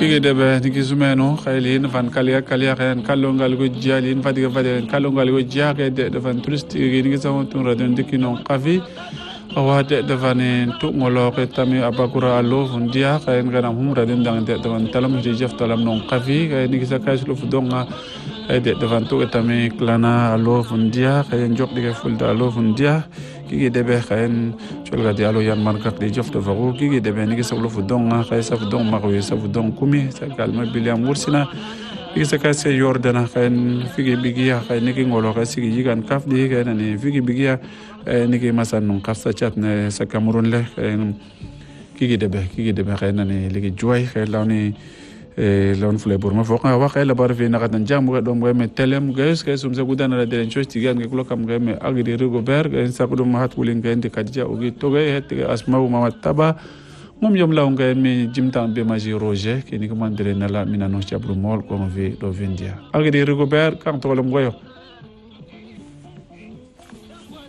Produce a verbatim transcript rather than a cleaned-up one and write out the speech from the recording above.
kige debe niki sumeno khaylin van kalia kalia khan kalongal go jalin fadiga fadiga kalongal go jaake de van tourist niki sawo tun radon dikino qafi awade de van to ngolo ke tami abakura alo fundia khayn ganam hum radon dang de van talam je jef talam non qafi niki sakay lu fudonga de de van to tami klana alo fundia khayn jok dige fulda alo fundia kige debe khayn cholga di alo yan marka de jof de vago kige debe niki sablo fudonga khay sa fudong magoy sa fudong kumi sa kalma biliam wursina kige sa kay se yordana khayn fige bigiya khay niki ngolo kay sigi yigan kaf di kay nani fige bigiya niki masan non kaf sa chat ne sa Cameroun le kige debe kige debe khay nani ligi joy khay lawni lawn fle burma fo ka wa khay la bar fi na kan jam ga dom ga me telem guys kay sum sa gudana la den choch tigan ga kulo kam ga me agri rego ber ga sa ko dum hat wulin ga ndi kadja o gi to ga het ga asma ma taba mom yom law ga me jimtan be maji roger ke ni ko mandre na la minano chabru mol ko vi do vendia agri rego ber kam to lam goyo